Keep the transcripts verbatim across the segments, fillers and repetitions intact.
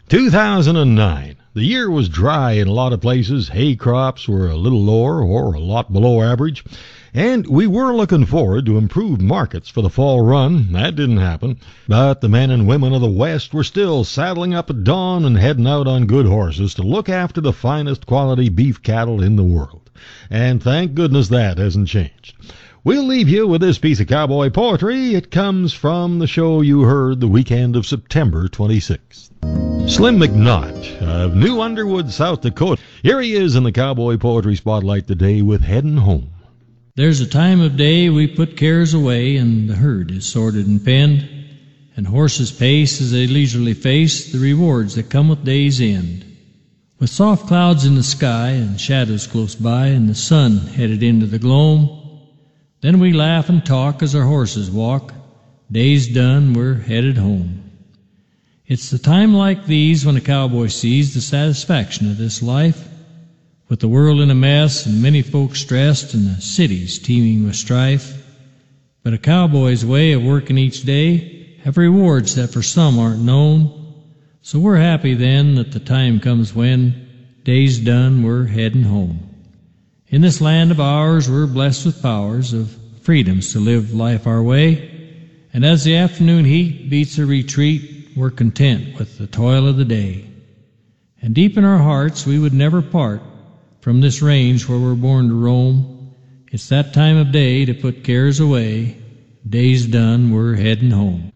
two thousand nine. The year was dry in a lot of places. Hay crops were a little lower or a lot below average. And we were looking forward to improved markets for the fall run. That didn't happen. But the men and women of the West were still saddling up at dawn and heading out on good horses to look after the finest quality beef cattle in the world. And thank goodness that hasn't changed. We'll leave you with this piece of cowboy poetry. It comes from the show you heard the weekend of September twenty-sixth. Slim McNaught of New Underwood, South Dakota. Here he is in the Cowboy Poetry Spotlight today with Headin' Home. There's a time of day we put cares away, and the herd is sorted and penned, and horses pace as they leisurely face the rewards that come with day's end. With soft clouds in the sky and shadows close by and the sun headed into the gloam, then we laugh and talk as our horses walk. Day's done, we're headed home. It's the time like these when a cowboy sees the satisfaction of this life, with the world in a mess and many folks stressed and the cities teeming with strife. But a cowboy's way of working each day have rewards that for some aren't known. So we're happy then that the time comes when day's done, we're heading home. In this land of ours we're blessed with powers of freedoms to live life our way. And as the afternoon heat beats a retreat, we're content with the toil of the day. And deep in our hearts we would never part from this range where we're born to roam. It's that time of day to put cares away. Day's done, we're heading home.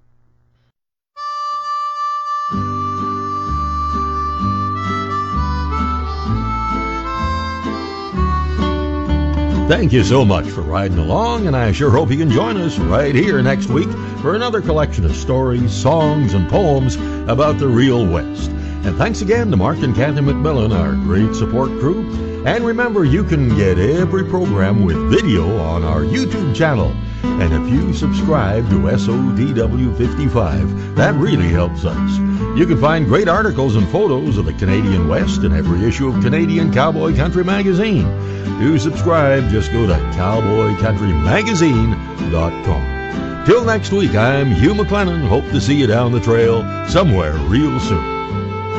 Thank you so much for riding along, and I sure hope you can join us right here next week for another collection of stories, songs, and poems about the real West. And thanks again to Mark and Kathy McMillan, our great support crew. And remember, you can get every program with video on our YouTube channel. And if you subscribe to S O D W fifty-five, that really helps us. You can find great articles and photos of the Canadian West in every issue of Canadian Cowboy Country Magazine. To subscribe, just go to cowboy country magazine dot com. Till next week, I'm Hugh McLennan. Hope to see you down the trail somewhere real soon.